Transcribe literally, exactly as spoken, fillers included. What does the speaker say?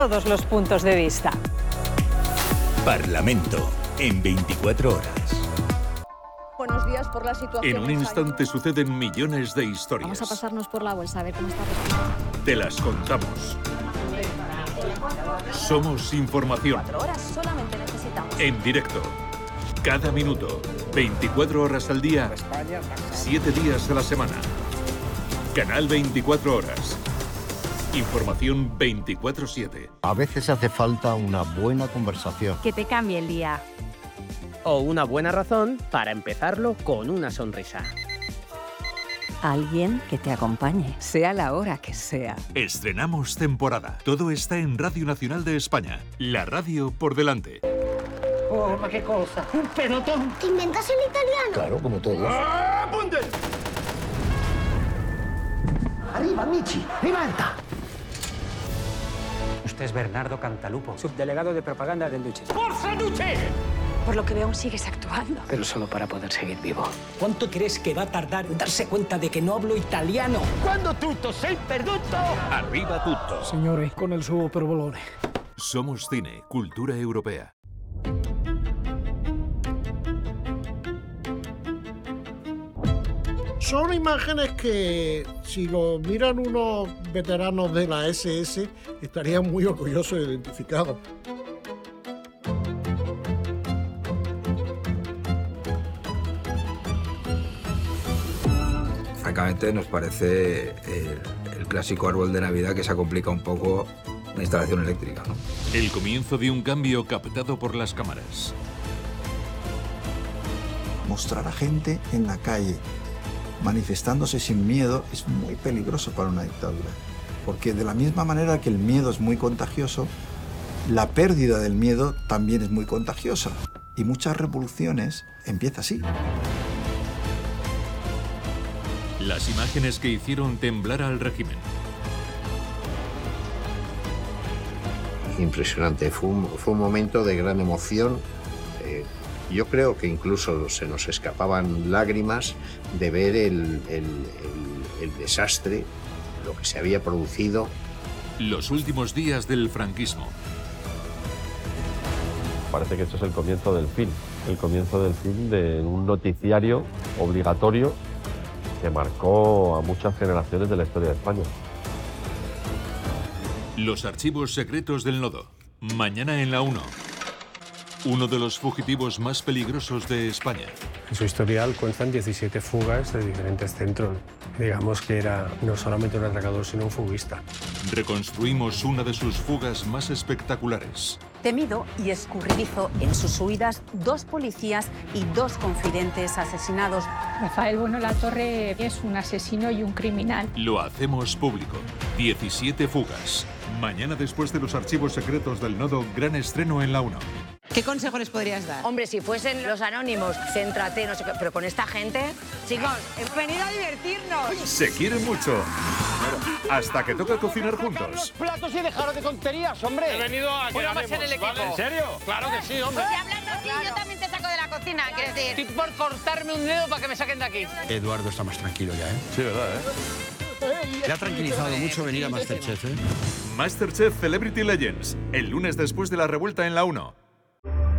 todos los puntos de vista. Parlamento en veinticuatro horas. Buenos días. Por la situación. En un instante suceden millones de historias. Vamos a pasarnos por la bolsa a ver cómo está respirando. Te las contamos. Somos información. Cuatro horas solamente necesitamos. En directo. Cada minuto. veinticuatro horas al día. siete días a la semana. Canal veinticuatro horas. Información veinticuatro siete. A veces hace falta una buena conversación. Que te cambie el día. O una buena razón para empezarlo con una sonrisa. Alguien que te acompañe, sea la hora que sea. Estrenamos temporada. Todo está en Radio Nacional de España. La radio por delante. Oh, ma che cosa? Un pelotón. ¿Te inventas el italiano? Claro, como todos. ¡Ah, punte! Arriba, amici, ribalta. Usted es Bernardo Cantalupo, subdelegado de propaganda del Duce. ¡Forza, Duce! Por lo que veo, aún sigues actuando. Pero solo para poder seguir vivo. ¿Cuánto crees que va a tardar en darse cuenta de que no hablo italiano? Quando tutto sei perduto. Arriba tutto. Signore, con il suo provolone. Somos cine, cultura europea. Son imágenes que, si lo miran unos veteranos de la ese ese, estarían muy orgullosos e identificados. Francamente nos parece el, el clásico árbol de Navidad que se ha complicado un poco la instalación eléctrica, ¿no? El comienzo de un cambio captado por las cámaras. Mostrar a gente en la calle manifestándose sin miedo es muy peligroso para una dictadura. Porque de la misma manera que el miedo es muy contagioso, la pérdida del miedo también es muy contagiosa. Y muchas revoluciones empiezan así. Las imágenes que hicieron temblar al régimen. Impresionante, fue un, fue un momento de gran emoción. Eh, yo creo que incluso se nos escapaban lágrimas de ver el, el, el, el desastre, lo que se había producido. Los últimos días del franquismo. Parece que esto es el comienzo del fin, el comienzo del fin de un noticiario obligatorio que marcó a muchas generaciones de la historia de España. Los archivos secretos del Nodo. Mañana en la uno. Uno de los fugitivos más peligrosos de España. En su historial cuentan diecisiete fugas de diferentes centros. Digamos que era no solamente un atracador, sino un fuguista. Reconstruimos una de sus fugas más espectaculares. Temido y escurridizo en sus huidas, dos policías y dos confidentes asesinados. Rafael Bueno Latorre es un asesino y un criminal. Lo hacemos público. diecisiete fugas. Mañana, después de los archivos secretos del Nodo, gran estreno en la uno. ¿Qué consejo les podrías dar? Hombre, si fuesen los anónimos, céntrate, no sé qué, pero con esta gente, chicos, Hemos venido a divertirnos. Se quieren mucho. Hasta que toca cocinar juntos. Los platos y dejaros de tonterías, hombre. He venido a Una más en el equipo. ¿En serio? Claro que sí, hombre. si hablando así, yo también te saco de la cocina, quiero decir. Estoy por cortarme un dedo para que me saquen de aquí. Eduardo está más tranquilo ya, ¿eh? Sí, ¿verdad, eh? Le ha tranquilizado mucho venir a Masterchef, ¿eh? Masterchef Celebrity Legends. El lunes después de la revuelta en la uno.